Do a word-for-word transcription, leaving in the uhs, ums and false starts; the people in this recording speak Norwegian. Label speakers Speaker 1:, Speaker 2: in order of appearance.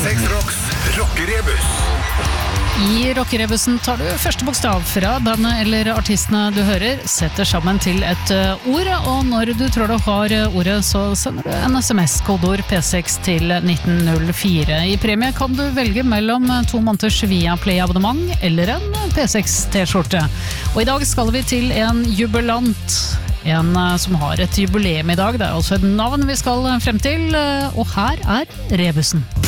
Speaker 1: seks Rocks Rockerebus.
Speaker 2: I rockerebussen tar du første bokstav fra bandet eller artistene du hører, setter sammen til et ord, og når du tror du har ordet, så sender du en sms, kodeord P seks til nitten null fire. I premie kan du velge mellom to måneders Viaplay-abonnement eller en P seks T-skjorte. Og i dag skal vi til en jubilant, en som har et jubileum i dag. Det er altså et navn vi skal frem til, og her er Rebussen.